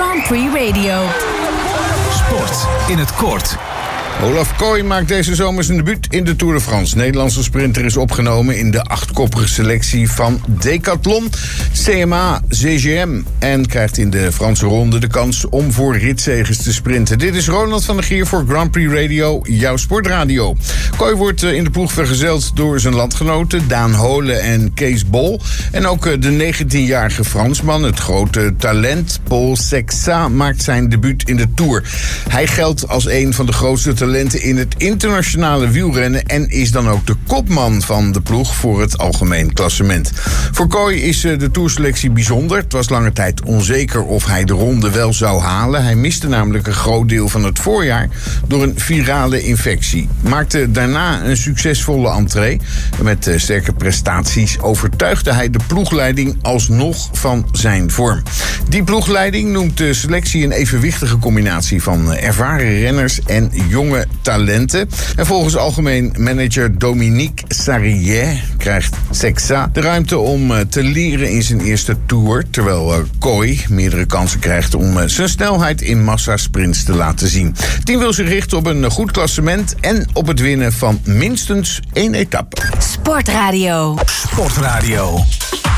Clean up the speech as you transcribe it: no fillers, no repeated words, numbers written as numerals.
Grand Prix Radio. Sport in het kort. Olaf Kooi maakt deze zomer zijn debuut in de Tour de France. Nederlandse sprinter is opgenomen in de 8-koppige selectie van Decathlon, CMA, CGM... en krijgt in de Franse ronde de kans om voor ritzegers te sprinten. Dit is Ronald van der Gier voor Grand Prix Radio, jouw sportradio. Kooi wordt in de ploeg vergezeld door zijn landgenoten Daan Holen en Kees Bol. En ook de 19-jarige Fransman, het grote talent Paul Sexat, maakt zijn debuut in de Tour. Hij geldt als een van de grootste talenten in het internationale wielrennen en is dan ook de kopman van de ploeg voor het algemeen klassement. Voor Kooi is de tourselectie bijzonder. Het was lange tijd onzeker of hij de ronde wel zou halen. Hij miste namelijk een groot deel van het voorjaar door een virale infectie. Maakte daarna een succesvolle entree. Met sterke prestaties overtuigde hij de ploegleiding alsnog van zijn vorm. Die ploegleiding noemt de selectie een evenwichtige combinatie van ervaren renners en jonge talenten. En volgens algemeen manager Dominique Sarrier krijgt Sexat de ruimte om te leren in zijn eerste Tour, terwijl Kooi meerdere kansen krijgt om zijn snelheid in massasprints te laten zien. Het team wil zich richten op een goed klassement en op het winnen van minstens 1 etappe. Sportradio. Sportradio.